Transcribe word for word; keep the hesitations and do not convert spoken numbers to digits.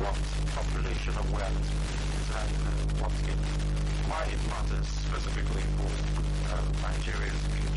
what population awareness means, and uh, what it, why it matters specifically for uh, Nigeria's